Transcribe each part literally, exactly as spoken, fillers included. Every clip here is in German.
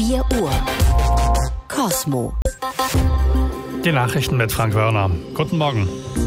vier Uhr. Kosmo. Die Nachrichten mit Frank Wörner. Guten Morgen.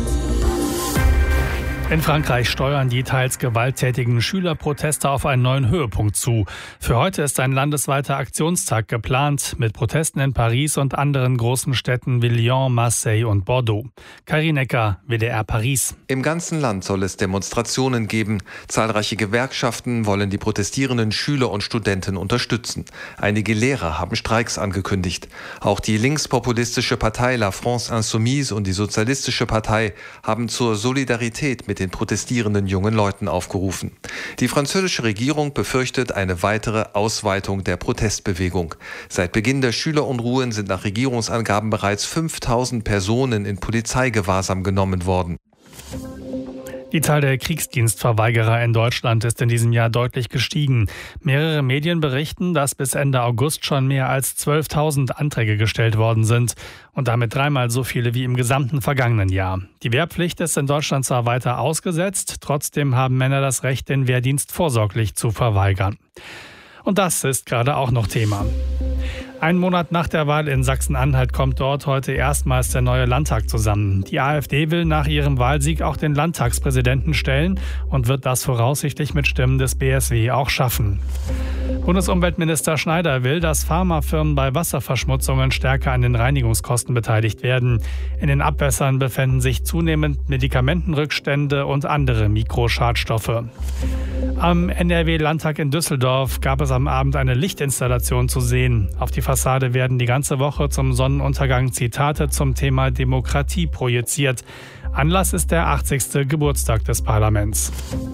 In Frankreich steuern die teils gewalttätigen Schülerproteste auf einen neuen Höhepunkt zu. Für heute ist ein landesweiter Aktionstag geplant mit Protesten in Paris und anderen großen Städten wie Lyon, Marseille und Bordeaux. Karin Ecker, W D R Paris. Im ganzen Land soll es Demonstrationen geben. Zahlreiche Gewerkschaften wollen die protestierenden Schüler und Studenten unterstützen. Einige Lehrer haben Streiks angekündigt. Auch die linkspopulistische Partei La France Insoumise und die Sozialistische Partei haben zur Solidarität mit den protestierenden jungen Leuten aufgerufen. Die französische Regierung befürchtet eine weitere Ausweitung der Protestbewegung. Seit Beginn der Schülerunruhen sind nach Regierungsangaben bereits fünftausend Personen in Polizeigewahrsam genommen worden. Die Zahl der Kriegsdienstverweigerer in Deutschland ist in diesem Jahr deutlich gestiegen. Mehrere Medien berichten, dass bis Ende August schon mehr als zwölftausend Anträge gestellt worden sind und damit dreimal so viele wie im gesamten vergangenen Jahr. Die Wehrpflicht ist in Deutschland zwar weiter ausgesetzt, trotzdem haben Männer das Recht, den Wehrdienst vorsorglich zu verweigern. Und das ist gerade auch noch Thema. Ein Monat nach der Wahl in Sachsen-Anhalt kommt dort heute erstmals der neue Landtag zusammen. Die AfD will nach ihrem Wahlsieg auch den Landtagspräsidenten stellen und wird das voraussichtlich mit Stimmen des B S W auch schaffen. Bundesumweltminister Schneider will, dass Pharmafirmen bei Wasserverschmutzungen stärker an den Reinigungskosten beteiligt werden. In den Abwässern befinden sich zunehmend Medikamentenrückstände und andere Mikroschadstoffe. Am N R W-Landtag in Düsseldorf gab es am Abend eine Lichtinstallation zu sehen. Auf die Fassade werden die ganze Woche zum Sonnenuntergang Zitate zum Thema Demokratie projiziert. Anlass ist der achtzigste Geburtstag des Parlaments.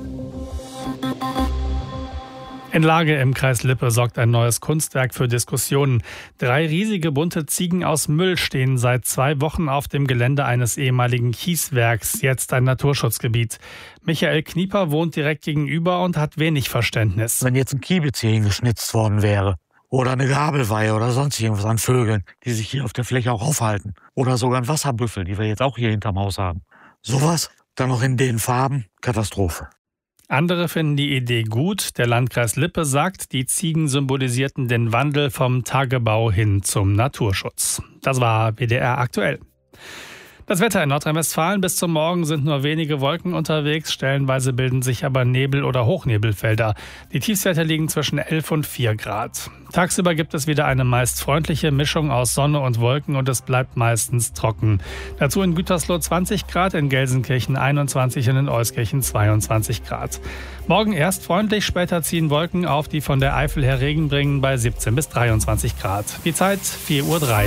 In Lage im Kreis Lippe sorgt ein neues Kunstwerk für Diskussionen. Drei riesige bunte Ziegen aus Müll stehen seit zwei Wochen auf dem Gelände eines ehemaligen Kieswerks, jetzt ein Naturschutzgebiet. Michael Knieper wohnt direkt gegenüber und hat wenig Verständnis. Wenn jetzt ein Kiebitz hier hingeschnitzt worden wäre oder eine Gabelweihe oder sonst irgendwas an Vögeln, die sich hier auf der Fläche auch aufhalten oder sogar ein Wasserbüffel, die wir jetzt auch hier hinterm Haus haben. Sowas, dann noch in den Farben, Katastrophe. Andere finden die Idee gut. Der Landkreis Lippe sagt, die Ziegen symbolisierten den Wandel vom Tagebau hin zum Naturschutz. Das war W D R aktuell. Das Wetter in Nordrhein-Westfalen: bis zum Morgen sind nur wenige Wolken unterwegs. Stellenweise bilden sich aber Nebel- oder Hochnebelfelder. Die Tiefstwerte liegen zwischen elf und vier Grad. Tagsüber gibt es wieder eine meist freundliche Mischung aus Sonne und Wolken und es bleibt meistens trocken. Dazu in Gütersloh zwanzig Grad, in Gelsenkirchen einundzwanzig und in Euskirchen zweiundzwanzig Grad. Morgen erst freundlich, später ziehen Wolken auf, die von der Eifel her Regen bringen, bei siebzehn bis dreiundzwanzig Grad. Die Zeit vier Uhr drei.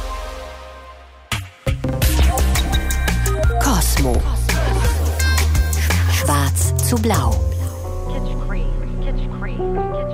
Kosmo. Schwarz zu blau. Kitchen Creek, Kitchen Creek, Kitchen